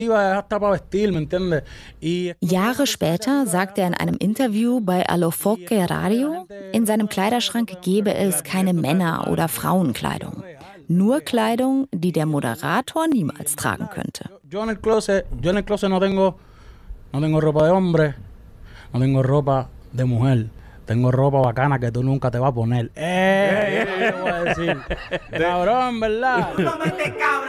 Jahre später sagt er in einem Interview bei Alofoque Radio, in seinem Kleiderschrank gebe es keine Männer- oder Frauenkleidung. Nur Kleidung, die der Moderator niemals tragen könnte. Yo en el closet no tengo ropa de hombre, no tengo ropa de mujer. Tengo ropa bacana que tú nunca te vas a poner. ¿Qué voy a decir? Cabrón, ¿verdad?